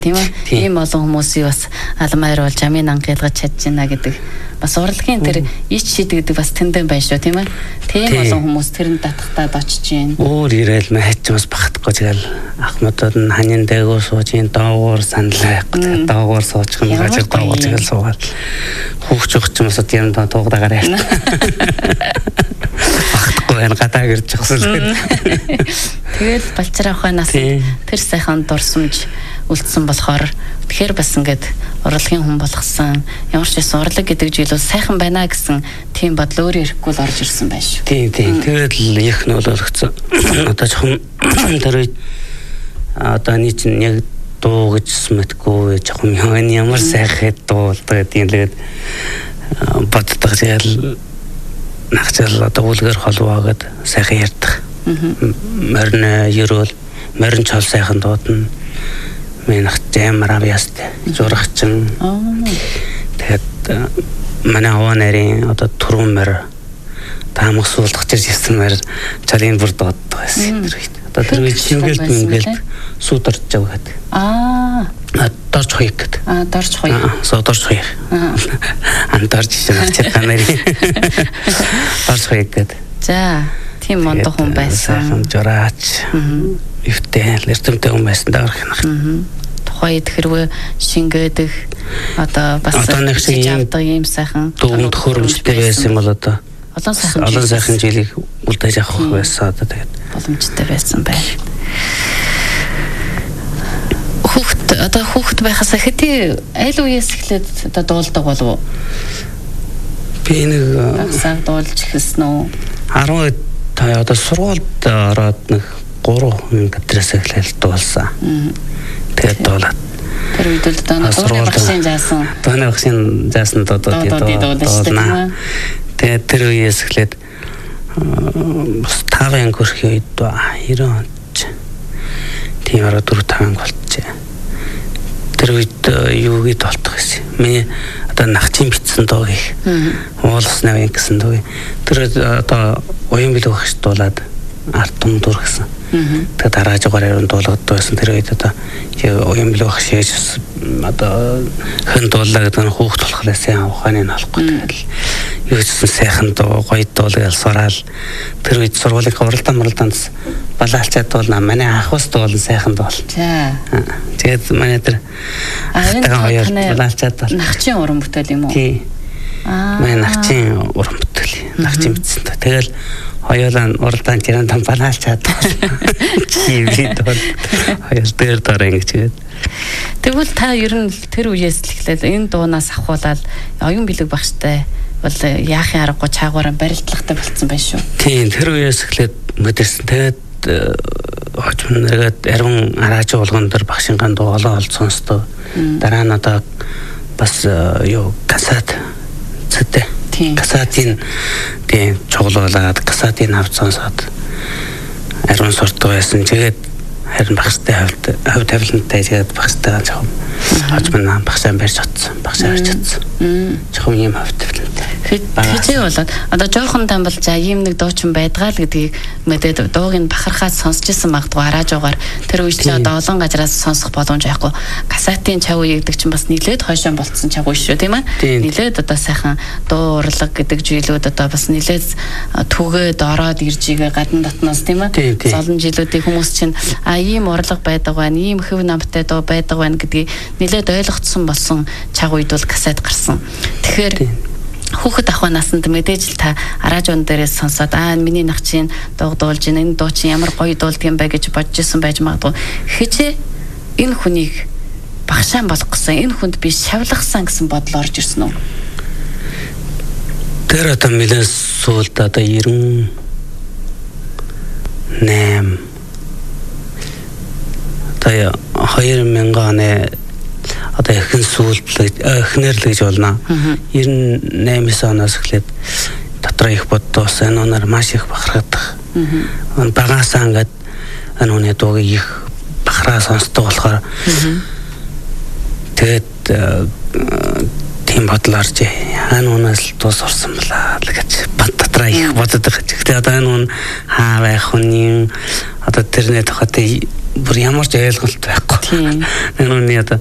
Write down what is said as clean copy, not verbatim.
Тийм ээ. Ийм олон хүмүүсийг бас алмаар болж амын ангилгаж чадж байна гэдэг. Бас урлагийн тэр ич шид гэдэг бас тэндэн байна шүү, тийм ээ. Тийм олон хүмүүс тэрэнд татахтаад очиж байна. Өөр ирээл мэйч бас багтахгүй тэгэл ахмадууд нь ханин дээгүүр сууж ин доогуур саналаа доогуур сууж юм гажиг доогуур тэгэл суугаад хүүхч өгч юм асууд юм дуугаагаар яа. Багтахгүй байна гадаа гэрж өгсөл. Тэгэл балчраа ухаанаас тэр сайхан дурсамж үлдсэн болохоор тэгэхээр бас ингээд урлагийн хүн болгосон. Ямар ч байсан урлаг гэдэг зүйл бол сайхан байна гэсэн тийм бодол өөрөө ирэхгүй л орж ирсэн байна шүү. Тийм. Тэгээд л их нөлөөлөгцсөн. Одоо жоохон тэр үед одоо нэг чинь яг дуу гэж мэдгүй жоохон ямар сайхан дуулдаг гэдэг тэгээд боддог. Тэгээд нахчаал одоо үлгэр холвоогээд сайхан ярьдаг. Морин ерөөл морин чол сайхан дуудана. Минах жамар авьяастай зурагчин. Тэгээд манай аваа нарийн одоо түрүүмэр таамаг суулгах гэж ирсэн мэр чалын бүр дууддаг байсан. Одоо тэр үед шингэлт мингэлт суударч яваад. Дорж хоёг гэдэг. Дорж хоёг. Дорж хоёг. Антарч шинагч тамирын. Дорж хоёг гэдэг. За, тийм мондох хүн байсан. Жураач. Ивтэй эрдэмтэй хүн байсан даа гэх юм. Тухайд хэрвээ шингээдэг одоо бас нэг юм сайхан дүүнд хөрөмжтэй байсан бол одоо олон сайхан жилийг үлдээж авах байсан одоо тэгээд боломжтой байсан байна. Хүүхэд байхаас хэдий аль үеэс эхлээд одоо дуулдаг болов уу? Би нэг багсаа дуулж эхэлсэн үү? 10 та одоо сургуульд ороод нэг 3 гадраас эхлээл дуулсан. Тэгээд дуулаад. Тэр үед л дооны багшийн заасан. Дооны багшийн заасан дуулна. Тэгээд тэр үеэс эхлээд 5 анги хүрэх үед 90 онд тийм 4-5 анги болчихжээ. Тэр үед юу гээд болтох гэсэн. Миний одоо нахчин битсэн дуу гэх. Уулс навын гэсэн дуу. Тэр одоо уян билүү багш дуулаад арт тумдуур гэсэн. Тэгээд дараажгаар яруу дуулаад байсан. Тэр үед одоо уян билүү багш хийж одоо хэн дуулаа гэдэг нь хүүхд болохоор сайн ухааны нь олохгүй. Тэгээд юу гэсэн сайхан дуу гоё дуулаад сураал. Тэр үед сургуулийн уралдаанд балаалчаад дуулна. Манай ахвас дуулан сайхан дуул. За. Тэгээд манай тэр хоёр балаалчаад дуулна. Нахчин уран бүтээл юм уу? Тий. Манай нахчин уран бүтээл. Нахчин битсэн. Тэгэл хоёулаа уралдаанд жиран балаалчаад чивэд бол хоёр дээр дараа ингэж гээд. Тэгвэл та ер нь тэр үеэс л эхлээд энэ дуунаас авахуулаад оюун билэг багштай бол яахын аргагүй чаагаараа барилдлагатай болцсон байх шүү. Тийм тэр үеэс эхлээд мэдэрсэн. Тэгээд хожим нэгээд арван арааж болгон дээр багшингаан дуу олон сонсдог. Дараа нь одоо бас юу касат цэдэ. Касатын тийм чоглуулаад касатын авч сонсоод арван суртаа байсан. Тэгээд харин багштай хавь тавилантай тэгээд багштай жоохон хожим нам багшаа барьж чадсан. Багшаа барьж чадсан. Жоохон юм хавь тавилантай. Хэзээ болоод одоо жоохон дан бол за ийм нэг дуучин байдгаа л гэдгийг мэдээд дууг нь бахархаад сонсч ирсэн магадгүй араажгаар тэр үед ч одоо олон газараас сонсох боломж байхгүй. Касатын чав үеигдэг чинь бас нилээд хойшоо болцсон чав үе шүү тийм ээ. Нилээд одоо сайхан дуу урлаг гэдэг зүйлүүд одоо бас нилээд түгээд ороод ирж игээ гадна дотноос тийм ээ. Олон жилүүдийн хүмүүс чинь ийм урлаг байдаг байна, ийм хөв намтай дуу байдаг байна гэдгийг нилээд ойлгоцсон болсон чав үед бол касет гарсан. Тэгэхээр хүүхэд ахуй насанд мэдээж л та араажун дээрээс сонсоод миний нахчин дуу дуулж энэ дуу чинь ямар гоё дуулдаг юм бэ гэж бодож исэн байж магадгүй. Хичээ энэ хүнийг багшаан болгох гэсэн энэ хүнд би шавлгасан гэсэн бодол орж ирсэн үү? Тэр одоо нэлээд сүүлд одоо 98 одоо 2000 оны одоо ихэнх сүүлд эхнэр л гэж болно. 98 оноос эхлээд дотроо их боддоос энэ оноор маш их бахархдаг. Багаасаа ингээд энэ хүний дууг их бахараа сонсдог болохоор тэгээд тийм бодол орж энэ оноос л дуу сурсан балаа гэж бат дотроо их боддог. Гэхдээ одоо энэ хүн хаа байх хүн одоо тэрний тухайд бүр ямар ч ойлголт байхгүй. Тийм. Энэ нь